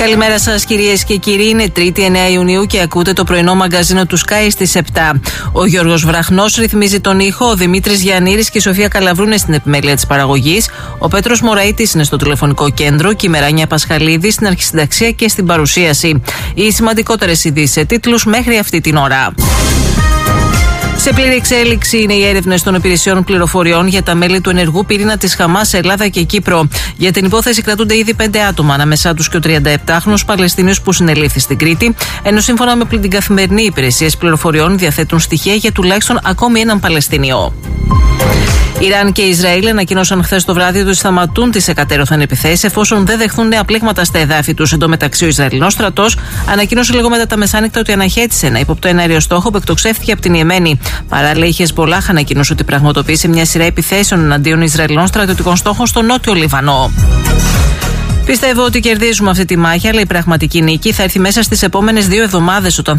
Καλημέρα σας κυρίες και κύριοι, είναι 3η 9 Ιουνίου και ακούτε το πρωινό μαγκαζίνο του Sky στις 7. Ο Γιώργος Βραχνός ρυθμίζει τον ήχο, ο Δημήτρης Γιαννήρης και η Σοφία Καλαβρού είναι στην επιμέλεια της παραγωγής, ο Πέτρος Μωραΐτης είναι στο τηλεφωνικό κέντρο και η Μεράνια Πασχαλίδη στην αρχισυνταξία και στην παρουσίαση. Οι σημαντικότερες ειδήσεις σε τίτλους μέχρι αυτή την ώρα. Σε πλήρη εξέλιξη είναι οι έρευνες των υπηρεσιών πληροφοριών για τα μέλη του ενεργού πυρήνα της Χαμάς σε Ελλάδα και Κύπρο. Για την υπόθεση κρατούνται ήδη 5 άτομα, ανάμεσά τους και ο 37χρονος Παλαιστίνιος που συνελήφθη στην Κρήτη, ενώ σύμφωνα με την καθημερινή υπηρεσίες πληροφοριών διαθέτουν στοιχεία για τουλάχιστον ακόμη έναν Παλαιστίνιο. Ιράν και Ισραήλ ανακοίνωσαν χθες το βράδυ ότι σταματούν τις εκατέρωθεν επιθέσεις εφόσον δεν δεχθούν νέα πλήγματα στα εδάφη τους. Εν τω μεταξύ, ο Ισραηλινός στρατός ανακοίνωσε λίγο μετά τα μεσάνυχτα ότι αναχέτησε ένα ύποπτο εναέριο στόχο που εκτοξεύτηκε από την Ιεμένη. Παράλληλα, η Χεσμπολάχ ανακοίνωσε ότι πραγματοποίησε μια σειρά επιθέσεων εναντίον Ισραηλινών στρατιωτικών στόχων στο νότιο Λιβανό. Πιστεύω ότι κερδίζουμε αυτή τη μάχη, αλλά η πραγματική νίκη θα έρθει μέσα στις επόμενες 2 εβδομάδες, όταν